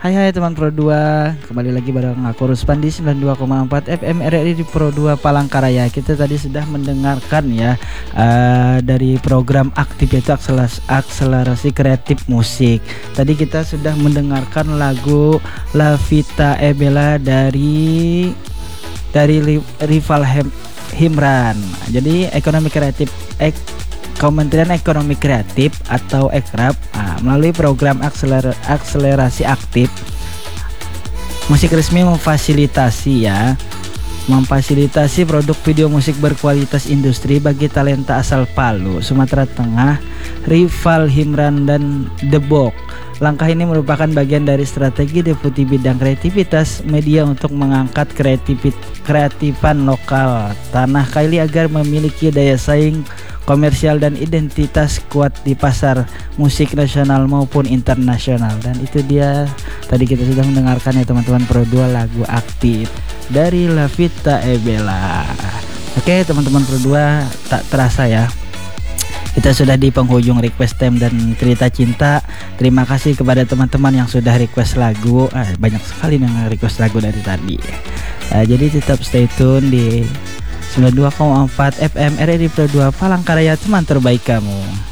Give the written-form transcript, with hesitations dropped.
Hai teman Pro 2, kembali lagi bareng aku Ruspan di 92,4 FM RRI di Pro 2 Palangkaraya. Kita tadi sudah mendengarkan ya dari program aktif, yaitu akselerasi kreatif musik. Tadi kita sudah mendengarkan lagu La Vita e Bella dari Rival Himran. Jadi Kementerian Ekonomi Kreatif atau Ekrab melalui program akselerasi aktif musik resmi memfasilitasi produk video musik berkualitas industri bagi talenta asal Palu, Sumatera Tengah, Rival Himran dan Debok. Langkah ini merupakan bagian dari strategi Deputi Bidang Kreativitas Media untuk mengangkat kreatifan lokal tanah Kaili agar memiliki daya saing komersial dan identitas kuat di pasar musik nasional maupun internasional. Dan itu dia, tadi kita sudah mendengarkan ya teman-teman Pro 2, lagu aktif dari La Vita e Bella. Oke teman-teman Pro 2, tak terasa ya kita sudah di penghujung request time dan cerita cinta. Terima kasih kepada teman-teman yang sudah request lagu. Banyak sekali yang request lagu dari tadi. Jadi tetap stay tune di 92,4 FM RRI Pro 2 Palangkaraya, teman terbaik kamu.